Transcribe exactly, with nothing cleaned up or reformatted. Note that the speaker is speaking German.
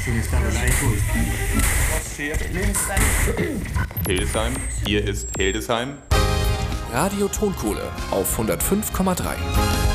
Hildesheim, hier ist Hildesheim. Radio Tonkohle auf hundertfünf Komma drei.